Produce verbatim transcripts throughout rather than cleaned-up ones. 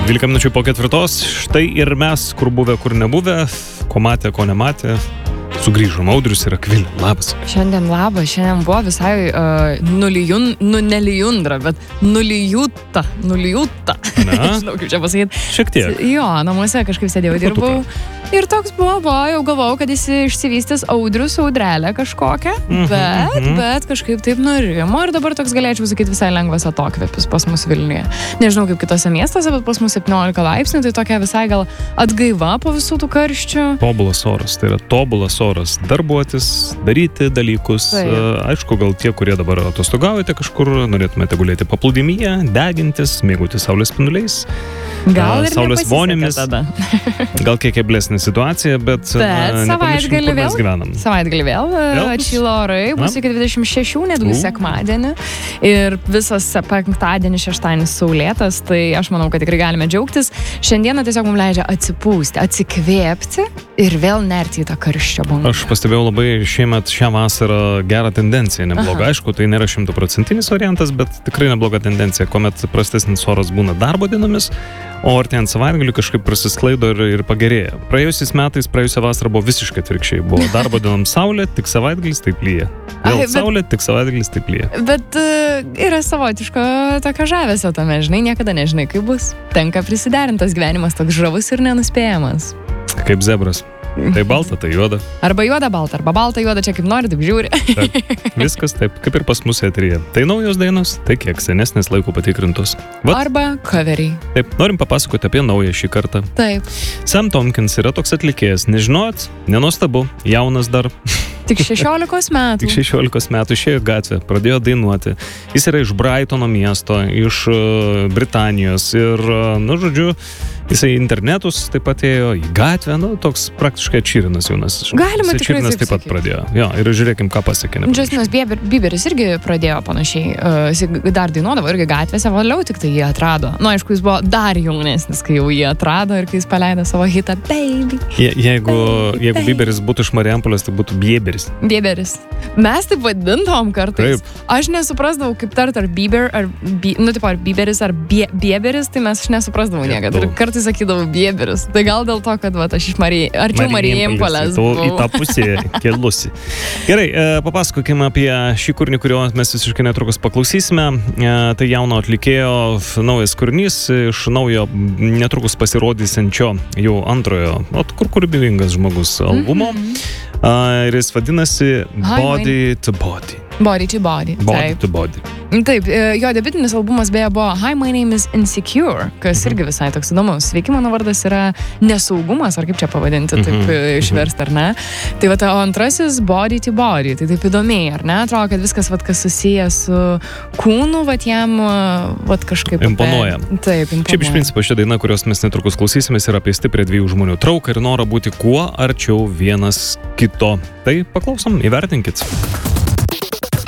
dvylika minučių po ketvirtos. Štai ir mes, kur buvę, kur nebuvę, ko matė, ko nematė. Sugrįžom, Audrius ir Akvilė. Labas. Šiandien labas, šiandien buvo visai uh, nulijun, nu nelijundra, bet nulijuta, nulijuta. Nežinau, kaip čia pasakyti. Šiek tiek. Jo, namuose kažkaip sėdėjau, dirbau. Ir toks buvo, buvo, jau galvojau, kad jis išsivystys Audrius, Audrelė kažkokią, Mhm, bet, mhm. bet kažkaip taip nurimo ir dabar toks galėčiau sakyti visai lengvas atokvėpis pas mus Vilniuje. Nežinau kaip kitose miestuose, bet pas mus septyniolika laipsnių, tai tokia visai gal atgaiva po visų tų karščių. Tobulas oras, tai yra tobulas oras darbuotis, daryti dalykus. Taip. Aišku, gal tie, kurie dabar atostogaujate kažkur, norėtumėte gulėti paplūdimyje, degintis, mėgauti saulės spinduliais. Gal ir saulės nepasisekė vonėmis. tada. Gal kiek keblesnė situacija, bet, Bet na, nepamirškim, savaitgalį kur mes vėl? gyvenam. Savaitgalį vėl Vėl bus? atšylo orai, bus Na? iki dvidešimt šešių, netgi U. sekmadienį. Ir visas penktadienis, šeštadienis saulėtas, tai aš manau, kad tikrai galime džiaugtis. Šiandieną tiesiog mums leidžia atsipūsti, atsikvėpti ir vėl nerti į tą karščio bangą. Aš pastebėjau labai šiemet šią vasarą gerą tendenciją, neblogą. Aišku, tai nėra šimtaprocentinis variantas, bet tikrai nebloga tendencija, kuomet prastesnis oras būna darbo dienomis, o artėjant savaitgaliu kažkaip prasisklaido ir, ir pagerėja. Praėjusiais metais, praėjusią vasarą buvo visiškai atvirkščiai. Buvo darbo dienom saulė, tik savaitgalis taip lyja. Vėl Ai, bet- saulė, tik savaitgalis taip lyja. Bet uh, yra savotiško tokio žavesio tame, žinai, niekada nežinai, kaip bus. Tenka prisiderintas gyvenimas toks žavus ir nenuspėjamas. Kaip zebras. Tai balta, tai juoda. Arba juoda balta, arba balta juoda, čia kaip nori, taip žiūri. Taip. Viskas taip, kaip ir pas mus eteryje. Tai naujos dainos, tai kiek senesnės laikų patikrintos. Vat, Arba coveriai. taip, norim papasakoti apie naują šį kartą. Taip. Sam Tompkins yra toks atlikėjas, nežinot, nenuostabu, jaunas dar, Tik šešiolikos metų. tik šešiolikos metų išėjo į gatvę, pradėjo dainuoti. Jis yra iš Brightono miesto, iš uh, Britanijos ir, uh, nu, žodžiu, jisai internetus taip pat ėjo į gatvę, nu, toks praktiškai atšyrinas jaunas. Galima Jisai tikrai atšyrinas taip taip pat sakyt. pradėjo. Jo, ir žiūrėkim, ką pasiekė. nepamirškim. Justinas Bieber, Bieberis irgi pradėjo panašiai, uh, jis dar dainuodavo irgi gatvėse, vėliau tik tai jį atrado. Nu, aišku, jis buvo dar jaunesnis, kai jau jį atrado ir kai jis paleido savo hitą Baby. Je, jeigu, Baby, jeigu baby. Bieberis būtų iš Marijampolės, tai būtų Bieberis. Bieberis. Mes taip vadintom kartais. Taip. Aš nesuprasdavau, kaip tart ar Bieber, ar, Bi- nu, tipo, ar Bieberis, ar Bie, Bieberis, tai mes aš nesuprasdavau niekada. Ir kartais sakydavau Bieberis. Tai gal dėl to, kad va, aš iš Marij... arčiau Marijampolės. Tu į tą pusę kelusi. Gerai, e, papasakokime apie šį kūrinį, kurio mes visiškai netrukus paklausysime. E, tai jauno atlikėjo naujas kūrinys iš naujo netrukus pasirodysiančio jau antrojo, o kur kūrybingas žmogus albumo. Mhm. A, ir jis vadinasi Hi, Body to Body. Body to Body. Body Taip. to Body. Taip, e, jo debiutinis albumas beje buvo Hi, my name is Insecure, kas Mhm. irgi visai toks įdomus. Sveiki, mano vardas yra nesaugumas, ar kaip čia pavadinti, taip Mhm, e, išversti, ar ne? Tai va, o antrasis Body to Body, tai taip įdomiai, ar ne? Atrodo, kad viskas, va, kas susijęs su kūnu, va, jam, va, kažkaip... apie- Imponuoja. Taip, imponuoja. Šiaip iš principo ši daina, kurios mes netrukus klausysimės, yra apie stiprią dviejų žmonių trauką ir norą būti kuo arčiau vienas kito. Tai paklausom, įvertinkit.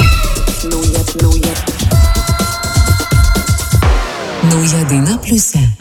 Nauja, nauja. Nauja daina pliuse.